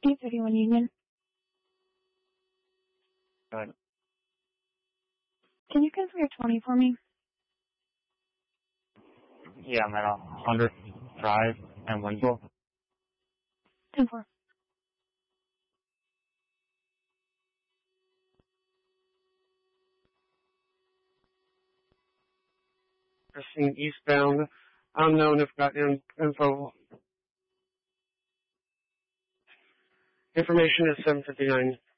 851 Union. Good. Can you confirm your 20 for me? Yeah, I'm at 100 Drive and Winslow. 10-4. Proceeding eastbound. Unknown if got info. Information is 759.